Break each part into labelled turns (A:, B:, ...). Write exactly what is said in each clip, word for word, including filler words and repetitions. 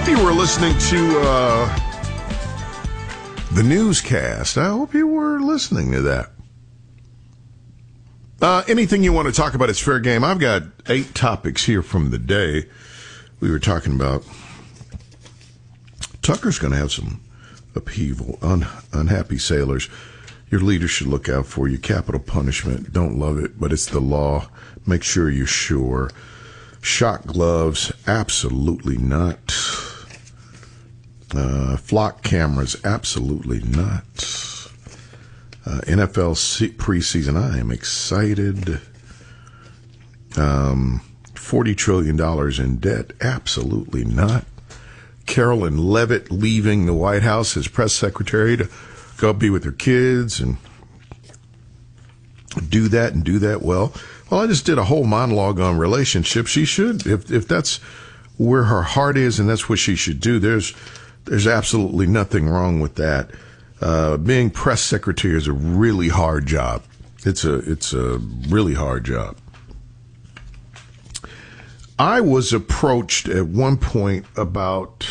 A: hope you were listening to uh, the newscast. I hope you were listening to that. Uh, anything you want to talk about is fair game. I've got eight topics here from the day. We were talking about Tucker's going to have some upheaval. Un- unhappy sailors. Your leaders should look out for you. Capital punishment. Don't love it, but it's the law. Make sure you're sure. Shock gloves. Absolutely not. Uh, flock cameras. Absolutely not. Uh, N F L C- preseason. I am excited. Um, forty trillion dollars in debt. Absolutely not. Carolyn Levitt leaving the White House as press secretary to go be with her kids and do that and do that well. Well, I just did a whole monologue on relationships. She should, if if that's where her heart is and that's what she should do, there's there's absolutely nothing wrong with that. Uh, being press secretary is a really hard job. It's a it's a really hard job. I was approached at one point about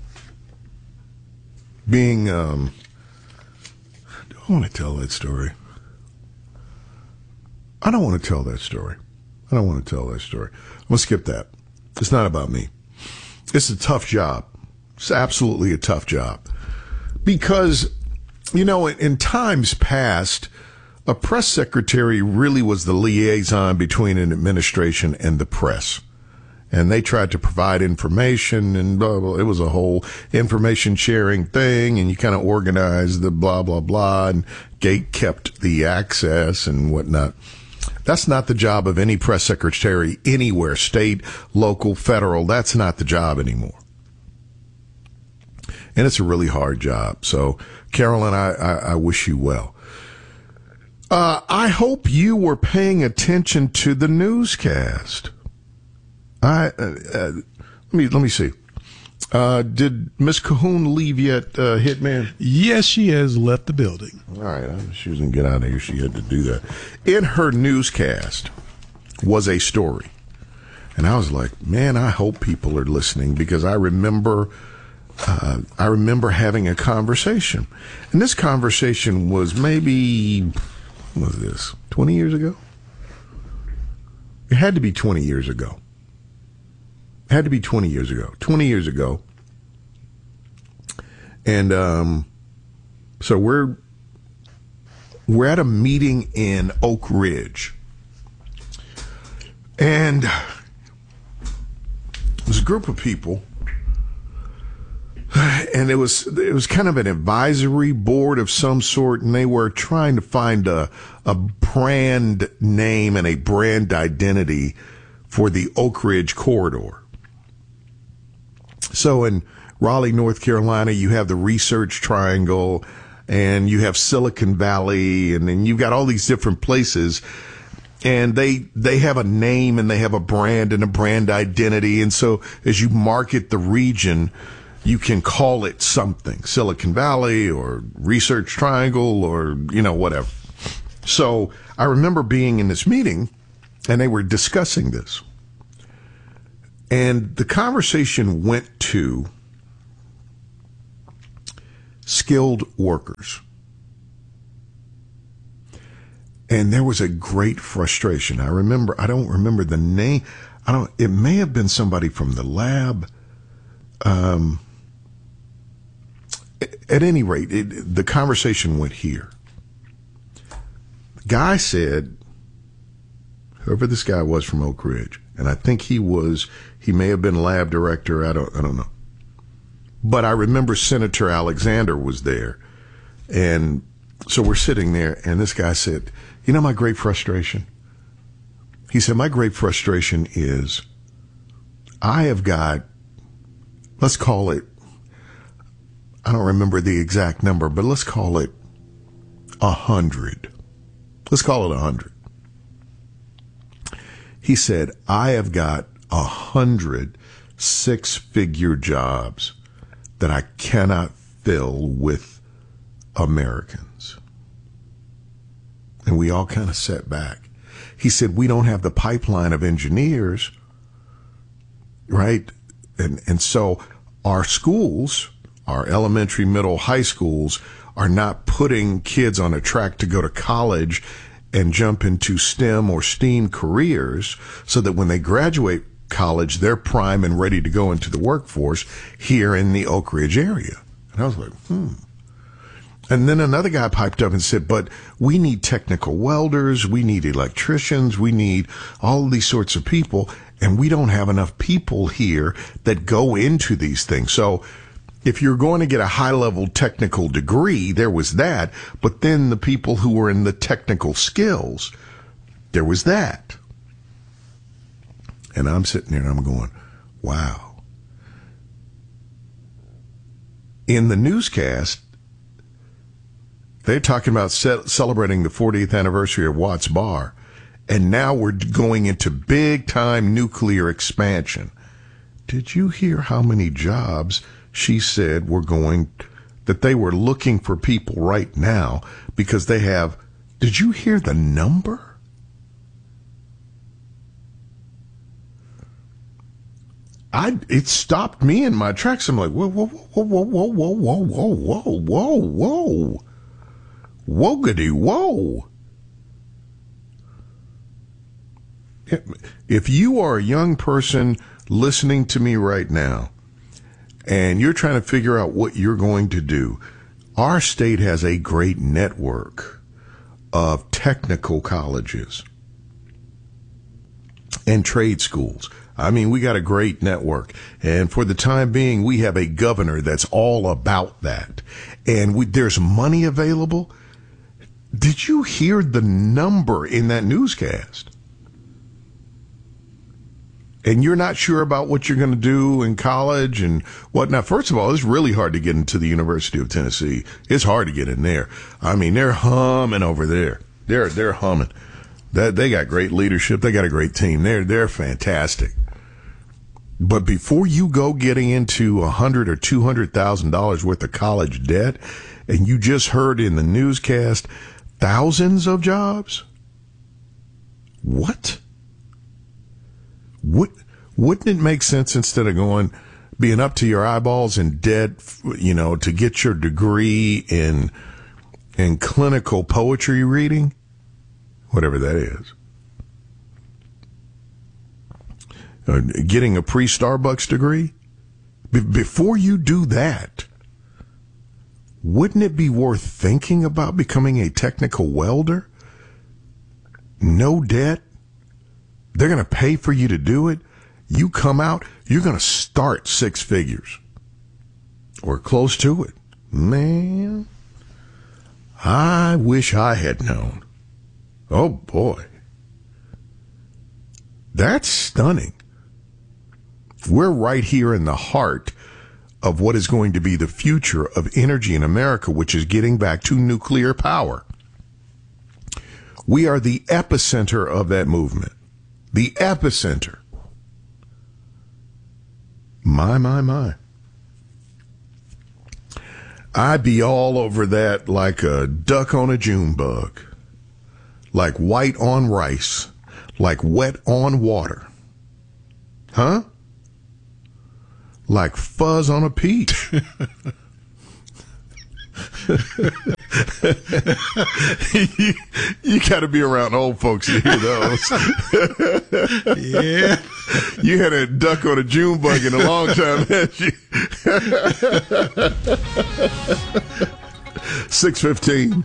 A: being, um, I don't want to tell that story. I don't want to tell that story. I don't want to tell that story. I'm going to skip that. It's not about me. It's a tough job. It's absolutely a tough job. Because, you know, in, in times past, a press secretary really was the liaison between an administration and the press. And they tried to provide information and blah, blah. It was a whole information sharing thing, and you kind of organized the blah, blah, blah, and gate kept the access and whatnot. That's not the job of any press secretary anywhere, state, local, federal. That's not the job anymore. And it's a really hard job. So, Carolyn, I, I, I wish you well. Uh, I hope you were paying attention to the newscast. I uh, uh, let me let me see. Uh, did Miss Cahoon leave yet, uh, Hitman?
B: Yes, she has left the building.
A: All right, I, she was going to get out of here. She had to do that. In her newscast was a story, and I was like, man, I hope people are listening because I remember, uh, I remember having a conversation, and this conversation was maybe what was this twenty years ago? It had to be twenty years ago. Had to be twenty years ago. twenty years ago. And um, so we're we're at a meeting in Oak Ridge. And there's a group of people. And it was it was kind of an advisory board of some sort, and they were trying to find a a brand name and a brand identity for the Oak Ridge corridor. So in Raleigh, North Carolina, you have the Research Triangle, and you have Silicon Valley, and then you've got all these different places, and they they have a name and they have a brand and a brand identity. And so as you market the region, you can call it something, Silicon Valley or Research Triangle or, you know, whatever. So I remember being in this meeting, and they were discussing this. And the conversation went to skilled workers. And there was a great frustration. I remember, I don't remember the name. I don't, it may have been somebody from the lab. Um, at any rate, it, the conversation went here. The guy said, whoever this guy was from Oak Ridge, and I think he was, he may have been lab director. I don't, I don't know. But I remember Senator Alexander was there. And so we're sitting there, and this guy said, you know, my great frustration? He said, my great frustration is I have got, let's call it, I don't remember the exact number, but let's call it a hundred. Let's call it a hundred. He said, I have got a hundred six-figure jobs that I cannot fill with Americans. And we all kind of sat back. He said, we don't have the pipeline of engineers, right? And and so our schools, our elementary, middle, high schools, are not putting kids on a track to go to college and jump into STEM or STEAM careers so that when they graduate college, they're prime and ready to go into the workforce here in the Oak Ridge area. And I was like, hmm. And then another guy piped up and said, but we need technical welders, we need electricians, we need all of these sorts of people, and we don't have enough people here that go into these things. So if you're going to get a high-level technical degree, there was that, but then the people who were in the technical skills, there was that. And I'm sitting there and I'm going, wow. In the newscast, they're talking about ce- celebrating the fortieth anniversary of Watts Bar, and now we're going into big-time nuclear expansion. Did you hear how many jobs she said were going, that they were looking for people right now because they have, did you hear the number? I, it stopped me in my tracks. I'm like, whoa, whoa, whoa, whoa, whoa, whoa, whoa, whoa, whoa, whoa, whoa. Whoa-giddy, whoa. If you are a young person listening to me right now and you're trying to figure out what you're going to do, our state has a great network of technical colleges and trade schools. I mean, we got a great network. And for the time being, we have a governor that's all about that. And we, there's money available. Did you hear the number in that newscast? And you're not sure about what you're going to do in college and whatnot. First of all, it's really hard to get into the University of Tennessee. It's hard to get in there. I mean, they're humming over there. They're they're humming. That they got great leadership. They got a great team. They're they're fantastic. But before you go getting into a hundred or two hundred thousand dollars worth of college debt, and you just heard in the newscast thousands of jobs, what? Would, wouldn't it make sense instead of going, being up to your eyeballs in debt, you know, to get your degree in, in clinical poetry reading, whatever that is, uh, getting a pre-Starbucks degree? Be- before you do that, wouldn't it be worth thinking about becoming a technical welder? No debt. They're going to pay for you to do it. You come out, you're going to start six figures or close to it. Man, I wish I had known. Oh, boy. That's stunning. We're right here in the heart of what is going to be the future of energy in America, which is getting back to nuclear power. We are the epicenter of that movement. The epicenter. My, my, my. I'd be all over that like a duck on a June bug. Like white on rice. Like wet on water. Huh? Like fuzz on a peach. you you got to be around old folks to hear those.
B: Yeah.
A: You had a duck on a June bug in a long time, hadn't you? six fifteen.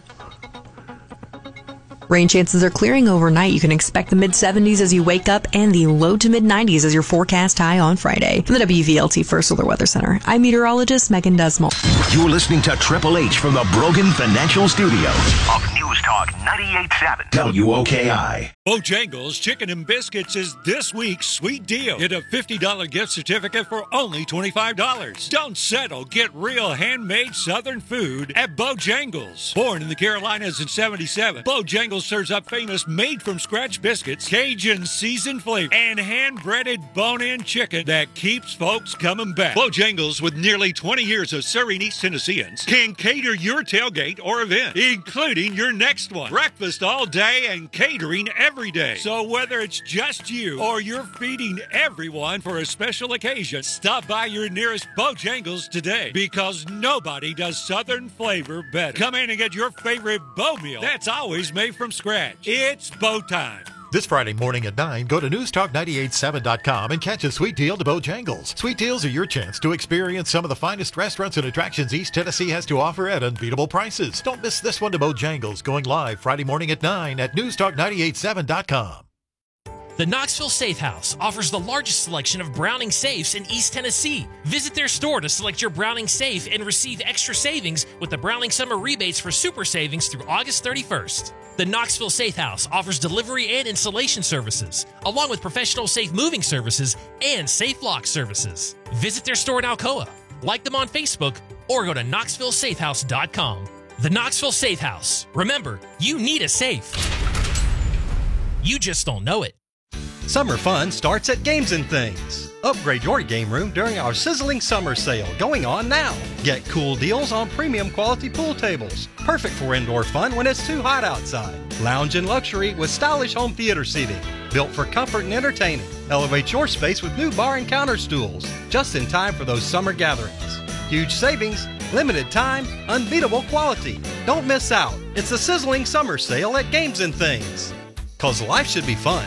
C: Rain chances are clearing overnight. You can expect the mid seventies as you wake up and the low to mid nineties as your forecast high on Friday. From the W V L T First Solar Weather Center, I'm meteorologist Megan Desmond.
D: You're listening to Triple H from the Brogan Financial Studios of News Talk ninety-eight point seven W O K I.
E: Bojangles Chicken and Biscuits is this week's sweet deal. Get a fifty dollars gift certificate for only twenty-five dollars. Don't settle. Get real handmade Southern food at Bojangles. Born in the Carolinas in seventy-seven, Bojangles serves up famous made-from-scratch biscuits, Cajun seasoned flavor, and hand-breaded bone-in chicken that keeps folks coming back. Bojangles, with nearly twenty years of serving East Tennesseans, can cater your tailgate or event, including your next next one. Breakfast all day and catering every day. So whether it's just you or you're feeding everyone for a special occasion, stop by your nearest Bojangles today, because nobody does Southern flavor better. Come in and get your favorite Bo meal that's always made from scratch. It's Bo time.
F: This Friday morning at nine, go to news talk nine eight seven dot com and catch a sweet deal to Bojangles. Sweet deals are your chance to experience some of the finest restaurants and attractions East Tennessee has to offer at unbeatable prices. Don't miss this one to Bojangles, going live Friday morning at nine at news talk nine eight seven dot com.
G: The Knoxville Safe House offers the largest selection of Browning safes in East Tennessee. Visit their store to select your Browning safe and receive extra savings with the Browning Summer Rebates for Super Savings through August thirty-first. The Knoxville Safe House offers delivery and installation services, along with professional safe moving services and safe lock services. Visit their store in Alcoa, like them on Facebook, or go to knoxville safe house dot com. The Knoxville Safe House. Remember, you need a safe. You just don't know it.
H: Summer fun starts at Games and Things. Upgrade your game room during our sizzling summer sale going on now. Get cool deals on premium quality pool tables. Perfect for indoor fun when it's too hot outside. Lounge and luxury with stylish home theater seating. Built for comfort and entertaining. Elevate your space with new bar and counter stools. Just in time for those summer gatherings. Huge savings, limited time, unbeatable quality. Don't miss out. It's the sizzling summer sale at Games and Things. 'Cause life should be fun.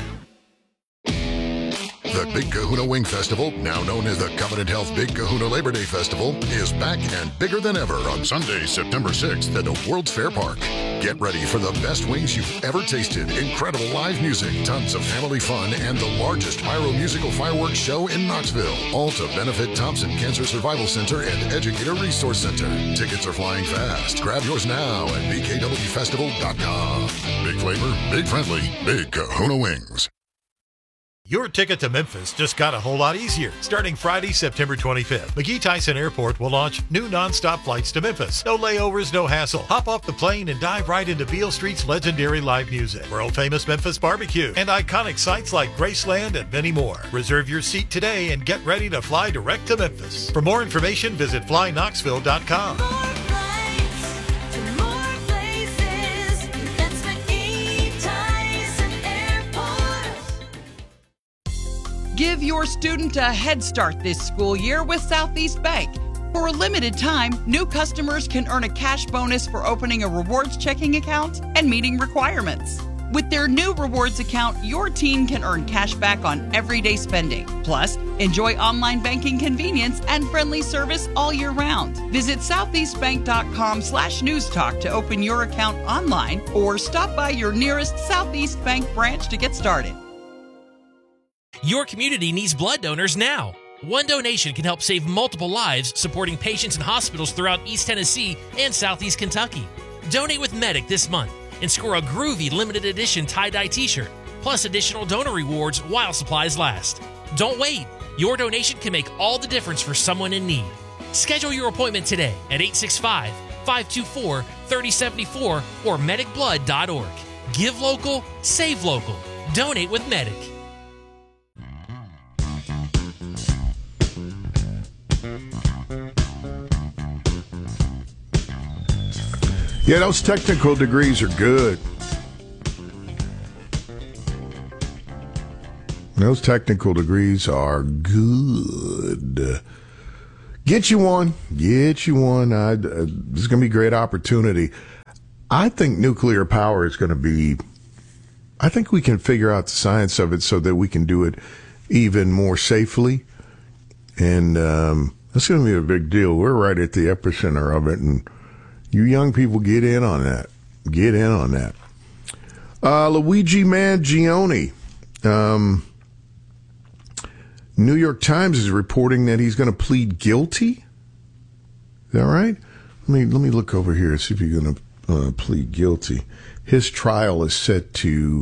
I: The Big Kahuna Wing Festival, now known as the Covenant Health Big Kahuna Labor Day Festival, is back and bigger than ever on Sunday, September sixth at the World's Fair Park. Get ready for the best wings you've ever tasted, incredible live music, tons of family fun, and the largest pyro-musical fireworks show in Knoxville. All to benefit Thompson Cancer Survival Center and Educator Resource Center. Tickets are flying fast. Grab yours now at b k w festival dot com. Big flavor, big friendly, Big Kahuna Wings.
F: Your ticket to Memphis just got a whole lot easier. Starting Friday, September twenty-fifth, McGee Tyson Airport will launch new nonstop flights to Memphis. No layovers, no hassle. Hop off the plane and dive right into Beale Street's legendary live music, world-famous Memphis barbecue, and iconic sites like Graceland and many more. Reserve your seat today and get ready to fly direct to Memphis. For more information, visit fly knoxville dot com.
J: Give your student a head start this school year with Southeast Bank. For a limited time, new customers can earn a cash bonus for opening a rewards checking account and meeting requirements. With their new rewards account, your teen can earn cash back on everyday spending. Plus, enjoy online banking convenience and friendly service all year round. Visit southeastbank.com slash newstalk to open your account online or stop by your nearest Southeast Bank branch to get started.
G: Your community needs blood donors now. One donation can help save multiple lives, supporting patients in hospitals throughout East Tennessee and Southeast Kentucky. Donate with Medic this month and score a groovy limited edition tie-dye t-shirt, plus additional donor rewards while supplies last. Don't wait. Your donation can make all the difference for someone in need. Schedule your appointment today at eight six five, five two four, three oh seven four or medic blood dot org. Give local, save local. Donate with Medic.
A: Yeah, those technical degrees are good. Those technical degrees are good. Get you one. Get you one. I, uh, this is going to be a great opportunity. I think nuclear power is going to be, I think we can figure out the science of it so that we can do it even more safely. And um, that's going to be a big deal. We're right at the epicenter of it, and you young people get in on that. Get in on that. Uh, Luigi Mangione. Um, New York Times is reporting that he's going to plead guilty. Is that right? Let me let me look over here and see if he's going to uh, plead guilty. His trial is set to